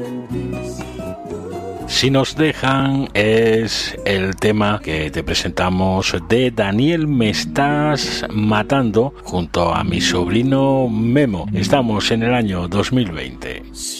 Si nos dejan es el tema que te presentamos de Daniel Me Estás Matando junto a mi sobrino Memo. Estamos en el año 2020.